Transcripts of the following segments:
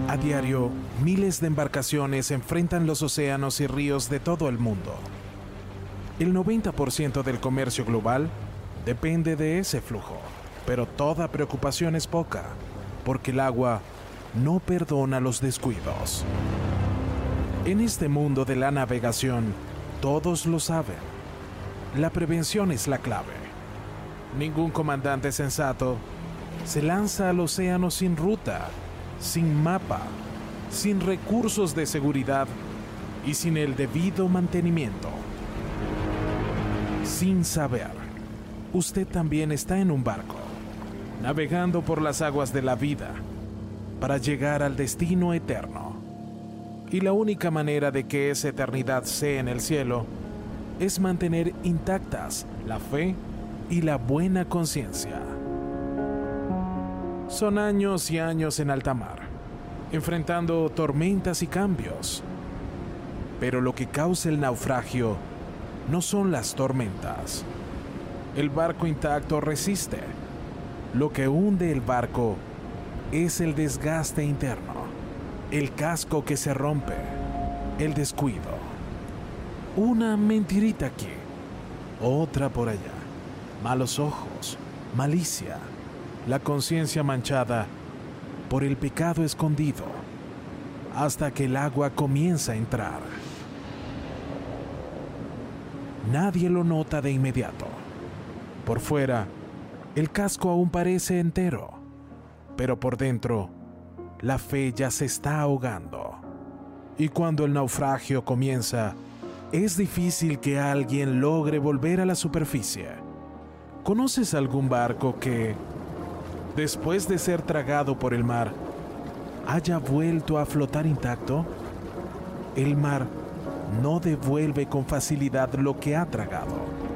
A diario, miles de embarcaciones enfrentan los océanos y ríos de todo el mundo. El 90% del comercio global depende de ese flujo, pero toda preocupación es poca, porque el agua no perdona los descuidos. En este mundo de la navegación, todos lo saben. La prevención es la clave. Ningún comandante sensato se lanza al océano sin ruta, sin mapa, sin recursos de seguridad y sin el debido mantenimiento. Sin saber, usted también está en un barco, navegando por las aguas de la vida para llegar al destino eterno. Y la única manera de que esa eternidad sea en el cielo es mantener intactas la fe y la buena conciencia. Son años y años en alta mar, enfrentando tormentas y cambios. Pero lo que causa el naufragio no son las tormentas. El barco intacto resiste. Lo que hunde el barco es el desgaste interno, el casco que se rompe, el descuido. Una mentirita aquí, otra por allá, malos ojos, malicia, la conciencia manchada por el pecado escondido, hasta que el agua comienza a entrar. Nadie lo nota de inmediato. Por fuera, el casco aún parece entero, pero por dentro, la fe ya se está ahogando. Y cuando el naufragio comienza, es difícil que alguien logre volver a la superficie. ¿Conoces algún barco que, después de ser tragado por el mar, haya vuelto a flotar intacto? El mar no devuelve con facilidad lo que ha tragado.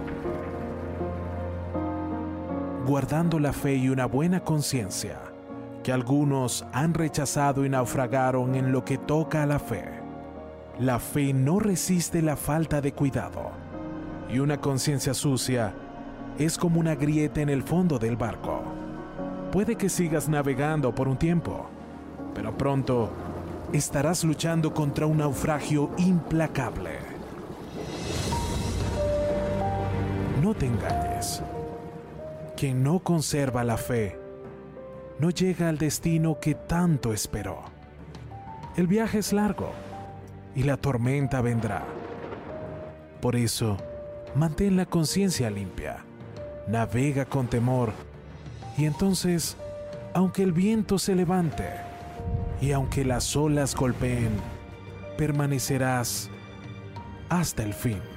Guardando la fe y una buena conciencia, que algunos han rechazado y naufragaron en lo que toca a la fe. La fe no resiste la falta de cuidado, y una conciencia sucia es como una grieta en el fondo del barco. Puede que sigas navegando por un tiempo, pero pronto estarás luchando contra un naufragio implacable. No te engañes. Quien no conserva la fe no llega al destino que tanto esperó. El viaje es largo y la tormenta vendrá. Por eso, mantén la conciencia limpia, navega con temor, y entonces, aunque el viento se levante y aunque las olas golpeen, permanecerás hasta el fin.